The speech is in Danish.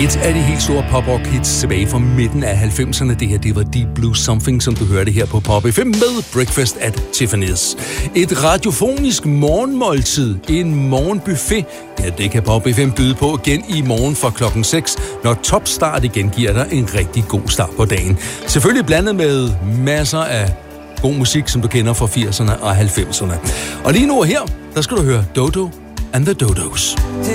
Et af de helt store pop-rock-hits tilbage fra midten af 90'erne. Det her, det var Deep Blue Something, som du hørte her på Pop FM med Breakfast at Tiffany's. Et radiofonisk morgenmåltid, en morgenbuffet. Ja, det kan Pop FM byde på igen i morgen fra klokken 6, når Topstart igen giver dig en rigtig god start på dagen. Selvfølgelig blandet med masser af god musik, som du kender fra 80'erne og 90'erne. Og lige nu her, der skal du høre Dodo and the Dodos.